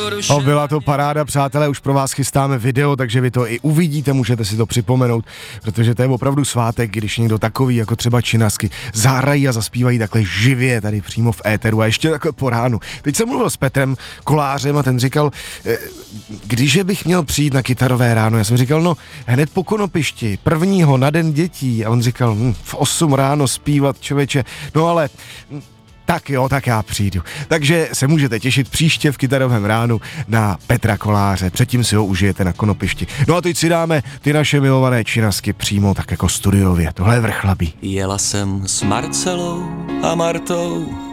Byla to paráda, přátelé, už pro vás chystáme video, takže vy to i uvidíte, můžete si to připomenout, protože to je opravdu svátek, když někdo takový, jako třeba Činasky, zahrají a zaspívají takhle živě tady přímo v éteru a ještě takhle po ránu. Teď jsem mluvil s Petrem Kolářem a ten říkal, když bych měl přijít na kytarové ráno, já jsem říkal, no hned po Konopišti, prvního na den dětí, a on říkal, v 8 ráno zpívat, člověče, no ale tak jo, tak já přijdu. Takže se můžete těšit příště v kytarovém ránu na Petra Koláře, předtím si ho užijete na Konopišti. No a teď si dáme ty naše milované Činasky přímo tak jako studiově, tohle je Vrchlabí. Jela jsem s Marcelou a Martou